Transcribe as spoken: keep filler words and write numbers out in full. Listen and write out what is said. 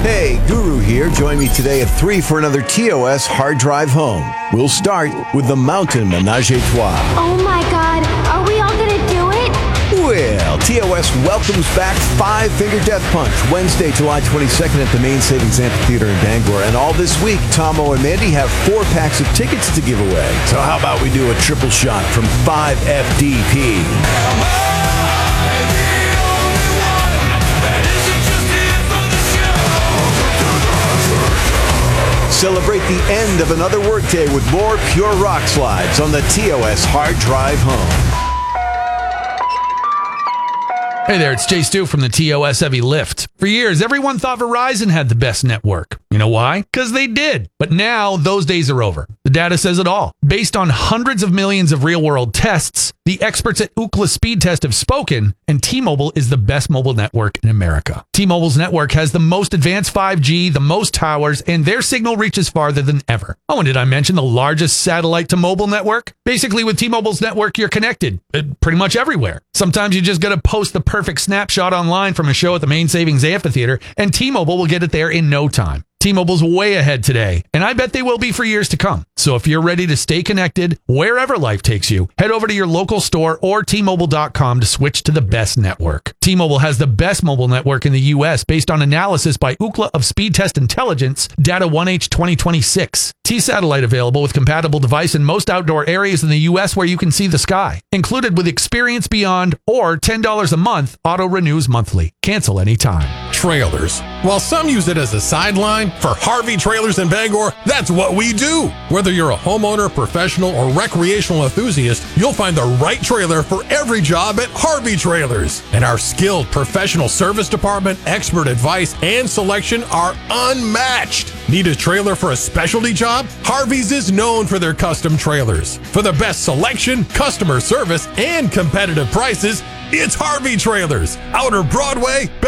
Hey, Guru here. Join me today at three for another T O S Hard Drive Home. We'll start with the Mountain Menage a Trois. Oh my God, are we all gonna do it? Well, T O S welcomes back Five Finger Death Punch, Wednesday, July twenty-second at the Main Savings Amphitheater in Bangor. And all this week, Tomo and Mandy have four packs of tickets to give away. So how about we do a triple shot from five F D P? Celebrate the end of another workday with more pure rock slides on the T O S Hard Drive Home. Hey there, it's Jay Stu from the T O S Heavy Lift. For years, everyone thought Verizon had the best network. You know why? Because they did. But now, those days are over. The data says it all. Based on hundreds of millions of real-world tests, the experts at Ookla Speed Test have spoken, and T-Mobile is the best mobile network in America. T-Mobile's network has the most advanced five G, the most towers, and their signal reaches farther than ever. Oh, and did I mention the largest satellite-to-mobile network? Basically, with T-Mobile's network, you're connected uh, pretty much everywhere. Sometimes you just got to post the perfect snapshot online from a show at the Main Savings Amphitheater, and T-Mobile will get it there in no time. T-Mobile's way ahead today, and I bet they will be for years to come. So if you're ready to stay connected wherever life takes you, head over to your local store or T Mobile dot com to switch to the best network. T-Mobile has the best mobile network in the U S based on analysis by Ookla of Speed Test Intelligence, data one H twenty twenty-six. T-Satellite available with compatible device in most outdoor areas in the U S where you can see the sky. Included with Experience Beyond or ten dollars a month, auto renews monthly. Cancel anytime. Trailers. While some use it as a sideline, for Harvey Trailers in Bangor, that's what we do. Whether you're a homeowner, professional, or recreational enthusiast, you'll find the right trailer for every job at Harvey Trailers. And our skilled professional service department, expert advice, and selection are unmatched. Need a trailer for a specialty job? Harvey's is known for their custom trailers. For the best selection, customer service, and competitive prices, it's Harvey Trailers, Outer Broadway,